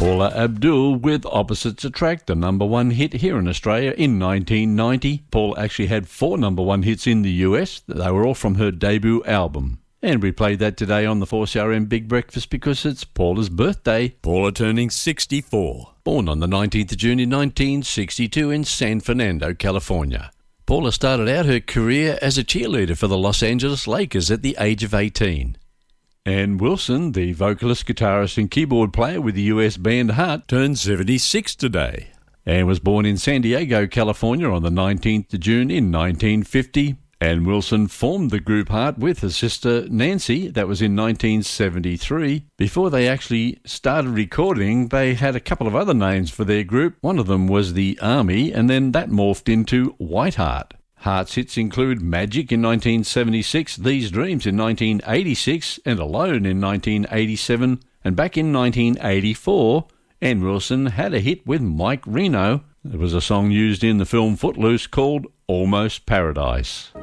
Paula Abdul with Opposites Attract, the number one hit here in Australia in 1990. Paula actually had 4 number one hits in the US. They were all from her debut album. And we played that today on the 4CRM Big Breakfast because it's Paula's birthday. Paula turning 64. Born on the 19th of June in 1962 in San Fernando, California. Paula started out her career as a cheerleader for the Los Angeles Lakers at the age of 18. Ann Wilson, the vocalist, guitarist and keyboard player with the US band Heart, turned 76 today. Ann was born in San Diego, California on the 19th of June in 1950. Ann Wilson formed the group Heart with her sister Nancy. That was in 1973. Before they actually started recording, they had a couple of other names for their group. One of them was the Army, and then that morphed into White Heart. Heart's hits include Magic in 1976, These Dreams in 1986, and Alone in 1987. And back in 1984, Ann Wilson had a hit with Mike Reno. It was a song used in the film Footloose called Almost Paradise.